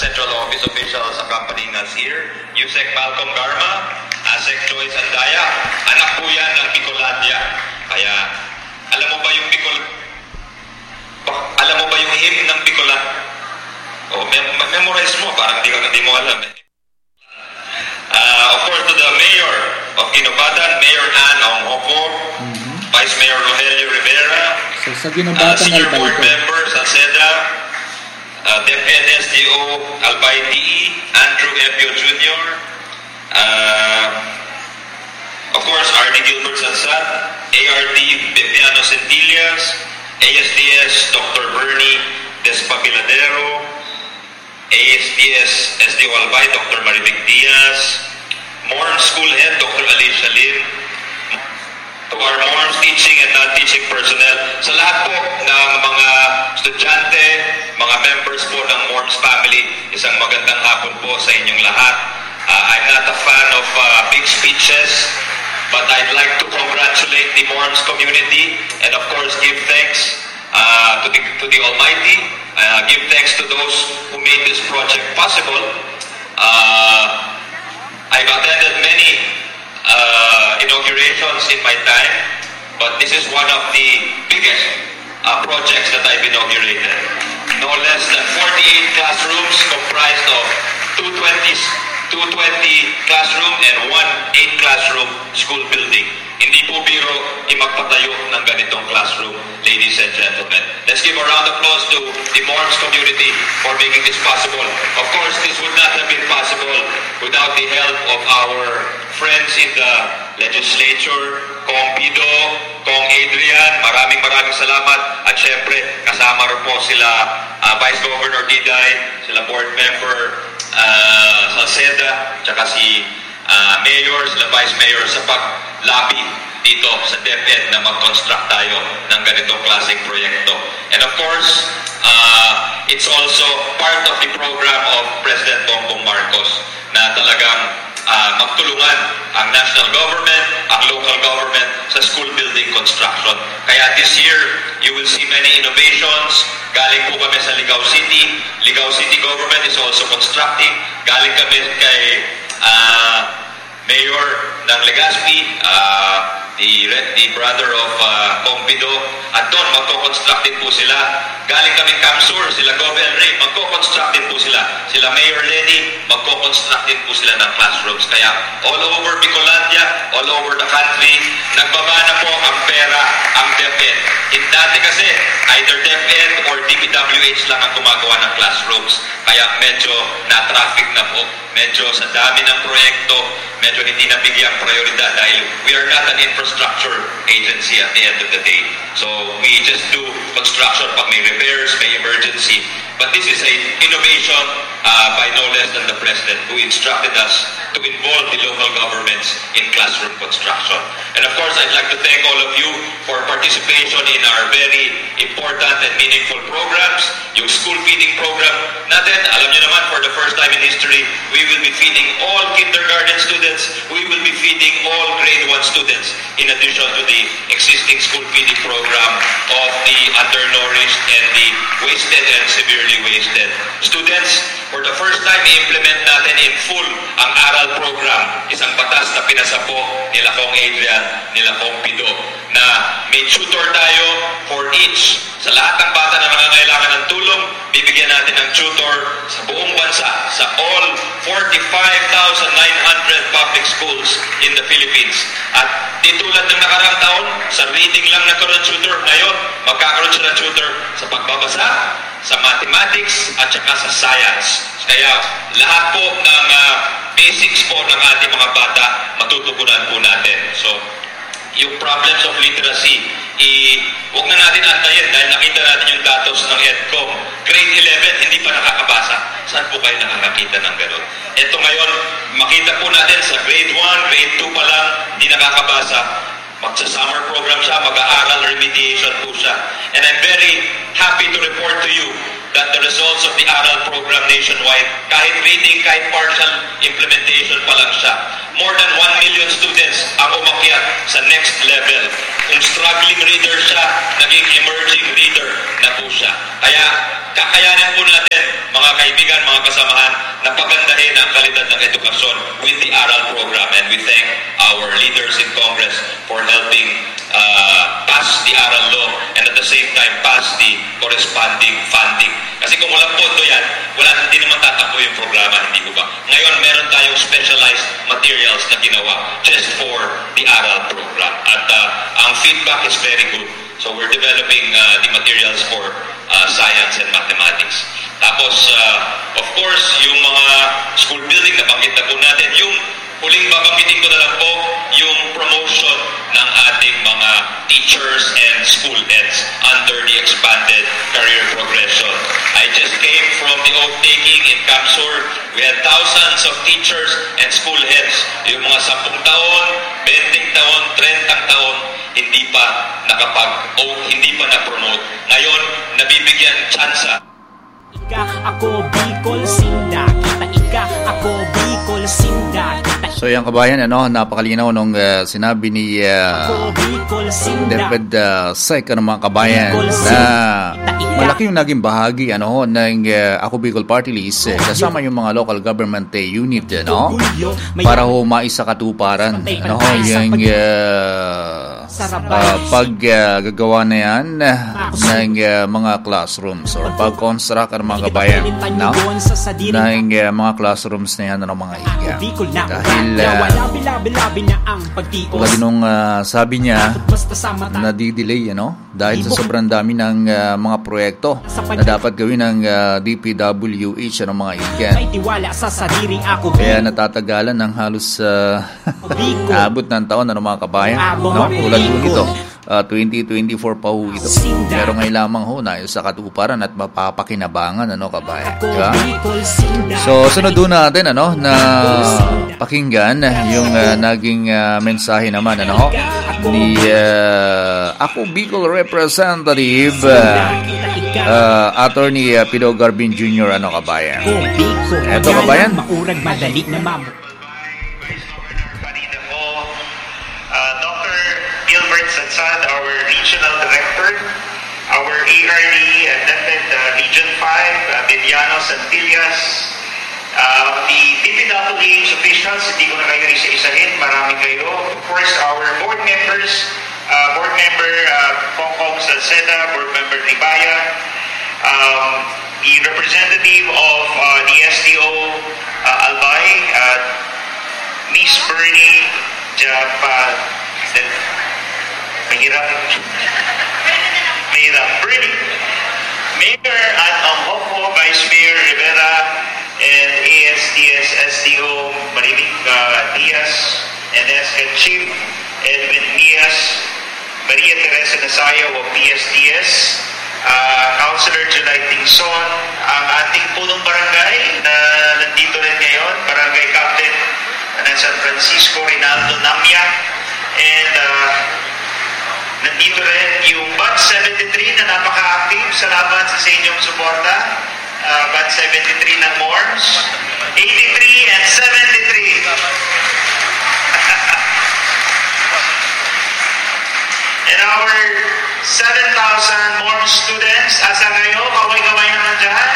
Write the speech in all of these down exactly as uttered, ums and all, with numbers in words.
Central Office officials accompanying us here. Yusek Malcolm Garma, Asek Joyce Andaya, anak po yan ng Bicolandia. Kaya, alam mo ba yung Bicol... Alam mo ba yung hymn ng Bicolan? Oh, mem memorize mo, parang di, ka, di mo alam eh. Uh, of course, to the Mayor of Ginobatan, Mayor Ann Onghopo, mm-hmm. Vice Mayor Rogelio Rivera, so, sa Ginobatan, uh, Senior Board Member Salceda, uh, DepEd S D O Albay T E, Andrew Epio Junior, uh, of course, R D Gilbert Sansat, A R D Bepiano Centillas, A S D S Doctor Bernie Despabiladero, A S D S S D O Albay Doctor Marivic Diaz, Morms School Head Doctor Alicia Lim, to our Morms teaching and non-teaching personnel, sa lahat po ng mga estudyante, mga members po ng Morms family, isang magandang hapon po sa inyong lahat. Uh, I'm not a fan of uh, big speeches, but I'd like to congratulate the Morms community and of course give thanks uh, to, the, to the Almighty, uh, give thanks to those who made this project possible. Uh, I've attended many uh, inaugurations in my time, but this is one of the biggest uh, projects that I've inaugurated. No less than forty-eight classrooms comprised of two hundred twenty classroom and one eight classroom school building. Hindi po biro imagpatayo ng ganitong classroom, ladies and gentlemen. Let's give a round of applause to the Morms community for making this possible. Of course, this would not have been possible without the help of our friends in the legislature, Kong Pido, Kong Adrian, maraming maraming salamat. At syempre, kasama rin po sila uh, Vice Governor Diday, sila Board Member uh, Salceda, tsaka si uh, Mayor, sila Vice Mayor sa pag-lobby dito sa DepEd na mag-construct tayo ng ganitong klaseng proyekto. And of course, uh, it's also part of the program of President Bongbong Marcos na talagang uh, magtulungan ang national government, ang local government sa school building construction. Kaya this year, you will see many innovations. Galing po kami sa Ligao City. Ligao City government is also constructing. Galing kami kay uh, Mayor ng Legazpi, uh, the, the brother of uh, Pompido, at doon magko-construct din po sila. Galing kami Kamsur, sila Gobel Ray, magko-construct din po sila. Sila Mayor Lenny, magko-construct din po sila ng classrooms. Kaya all over Bicolandia, all over the country, nagbaba na po ang pera, ang DepEd. In dati kasi, either DepEd or D P W H lang ang gumagawa ng classrooms. Kaya medyo na-traffic na po. Medyo sa dami ng proyekto, medyo hindi nabigyang prioridad dahil we are not an infrastructure agency at the end of the day. So we just do construction pag may repairs, may emergency. But this is an innovation uh, by no less than the President who instructed us to involve the local governments in classroom construction. And of course, I'd like to thank all of you for participation in our very important and meaningful programs. Yung school feeding program natin, alam niyo naman, for the first time in history, we will be feeding all kindergarten students. We will be feeding all grade one students in addition to the existing school feeding program of the undernourished and the wasted and severely wasted students. For the first time, i-implement natin in full ang ARAL program, isang batas na pinasa po nila Kong Adrian, nila Kong Pido, na may tutor tayo for each. Sa lahat ng bata na nangangailangan ng tulong, bibigyan natin ng tutor sa buong bansa, sa all forty-five thousand nine hundred public schools in the Philippines. At di tulad ng nakaraang taon, sa reading lang nagkaroon tutor, ngayon magkakaroon siya ng tutor sa pagbabasa, sa mathematics, at saka sa science. Kaya lahat po ng uh, basics po ng ating mga bata, matutugunan po natin. So, yung problems of literacy, i huwag na natin antayin dahil nakita natin yung datos ng EDCOM. Grade eleven, hindi pa nakakabasa. Saan po kayo nakakakita ng gano'n? Ito ngayon, makita po natin sa grade one, grade two pa lang, hindi nakakabasa. Magsa-summer program siya, mag-aaral, remediation po siya. And I'm very happy to report to you that the results of the ARAL program nationwide, kahit reading, kahit partial implementation pa lang siya, more than one million students ang umakyat sa next level. Kung struggling reader siya, naging emerging reader na po siya. Kaya kakayanin po natin mga kaibigan, mga kasamahan, na pagandahin ang kalidad ng edukasyon with the ARAL program. And we thank our leaders in Congress for helping uh, pass the ARAL law and at the same time pass the corresponding funding. Kasi kung walang pondo yan, wala hindi naman tatakbo yung programa, hindi ko ba? Ngayon, meron tayong specialized materials na ginawa just for the ARAL program. At uh, ang feedback is very good. So we're developing uh, the materials for uh, science and mathematics. Tapos, uh, of course, yung mga school building, nabanggit na po natin. Yung huling babanggitin ko na lang po, yung promotion ng ating mga teachers and school heads under the expanded career progression. I just came from the oath-taking in Camsur. We had thousands of teachers and school heads. Yung mga sampung taon, benteng taon, trentang taon, hindi pa nakapag-oath, hindi pa na-promote. Ngayon, nabibigyan tsansa. Ika, ako, Bicol, Sinda. Kita, ika, ako, Bicol, Sinda. So yung kabayan, ano, napakalinaw nung uh, sinabi ni uh, David uh, Sek, ano mga kabayan, na malaki yung naging bahagi ano, ng uh, Ako Bicol Party List, eh, kasama yung mga local government eh, unit, ano, para ho maisakatuparan, ano, yung uh, uh, paggagawa uh, na yan uh, ng uh, mga classrooms or pag-construct ng mga kabayan, no? ng uh, mga classrooms na yan, ano, mga higa. Dahil tulad nung uh, sabi niya nadidelay, ano? Dahil sa sobrang dami ng uh, mga proyekto na dapat gawin ng uh, D P W H, ano, mga ikan. Kaya natatagalan ng halos uh, abot ng taon, ano, mga kabayan, no? Tulad po nito, uh, twenty twenty-four pa ho ito. Pero ngayon lamang ho na sa katuparan at mapapakinabangan, ano, kabayan, diba? So sunod doon natin, ano, na pakinggan yung uh, naging uh, mensahe naman, ano, ni uh, Ako Bicol Representative uh, uh, Attorney uh, Pido Garbin Junior, ano, kabayan. Eto, kabayan. Maurag madali na mamo. Uh, Doctor Gilbert Sansan, our Regional Director, our A R D and D E P E D uh, Region five, uh, Viviano Santillas, uh, the D P W H officials, hindi ko na kayo isa-isahin, marami kayo. Of course, our board members, uh, board member uh, Pongkong Salceda, board member Ribaya, um, the representative of uh, the S D O uh, Albay, uh, Miss Bernie Japa, mahirap, mahirap, Bernie, Mayor at Amhopo, Vice Mayor Rivera, and A S D S S D O Marivic uh, Diaz, and S C A Chief Edwin Diaz, Maria Teresa Nasayo of P S D S, uh, Councilor Julay Tingson, ang ating punong barangay na nandito rin ngayon, Barangay Captain ng San Francisco, Rinaldo Namia, and uh, nandito rin yung Batch seventy-three na napaka-active. Salamat sa inyong suporta. Uh, Batch seventy-three ng M O R S, eighty-three and seventy-three. And our seven thousand M O R S students, asa kayo? Kaway-kaway naman dyan.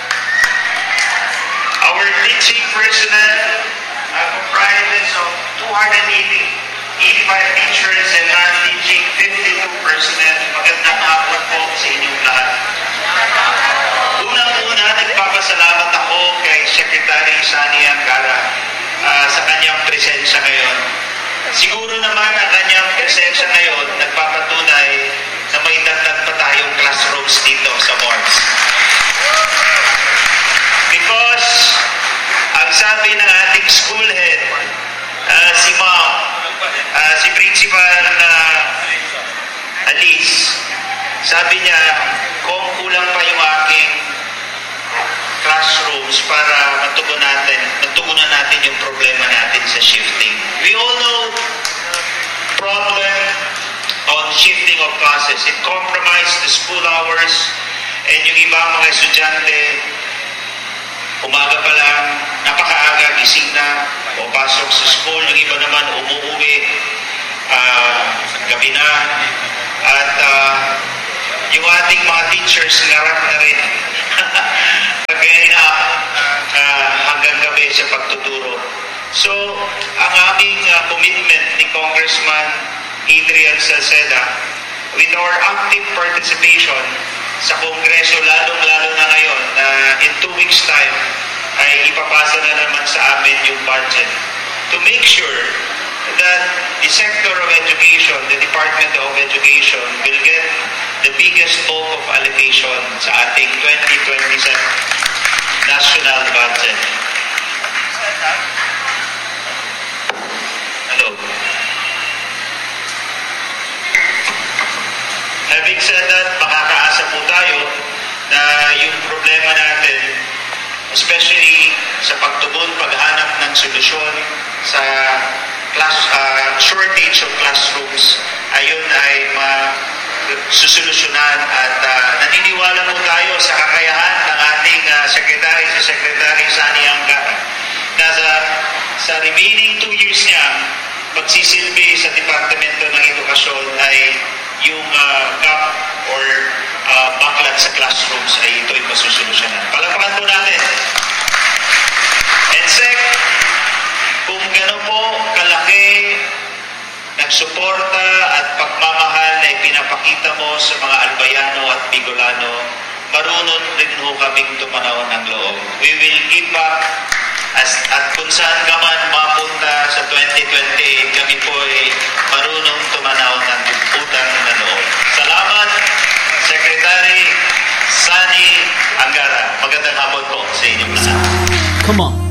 Our teaching personnel, uh, comprised of two hundred eighty, eighty-five teachers and non-teaching fifty-two personnel. Magandang hapon po sa inyong lahat. Unang-una, nagpapasalamat ako kay Secretary Sani Angara uh, sa kanyang presensya ngayon. Siguro naman ang kanyang presensya ngayon nagpapatunay na may dagdag pa tayong classrooms dito sa M O R S. Because ang sabi ng ating school head, uh, si Ma'am, uh, si Principal na uh, Alice, sabi niya, kung kulang pa yung aking classrooms para matugunan natin, matugunan natin yung problema natin sa shifting. We all know problem on shifting of classes. It compromised the school hours, and yung ibang mga estudyante, umaga pa lang, napakaaga, gising na, o pasok sa school. Yung iba naman umuwi, uh, gabi na, at uh, yung ating mga teachers ngarap na rin. Kaya uh, commitment ni Congressman Adrian Salceda, with our active participation sa Kongreso, lalong-lalo na ngayon, na uh, in two weeks time, ay ipapasa na naman sa amin yung budget to make sure that the sector of education, the Department of Education, will get the biggest bulk of allocation sa ating twenty twenty-seven national budget. Hello. Having said that, makakaasa po tayo na yung problema natin, especially sa pagtugon, paghanap ng solusyon sa class, uh, shortage of classrooms, ayun ay masusolusyonan at uh, naniniwala po tayo sa kakayahan ng ating uh, Secretary, si Secretary Sani Angara, na sa, sa remaining two years niya, pagsisilbi sa Departamento ng Edukasyon ay yung uh, gap or uh, backlog sa classrooms ay ito ay masusolusyonan. Palakpakan po natin. And sec, kung gano'n po kalaki nagsuporta at pagmamahal na ipinapakita mo sa mga Albayano at Bicolano, marunong rin ho kaming tumanaw ng loob. We will keep up as, at kung saan ka man mapunta sa twenty twenty-eight, kami po ay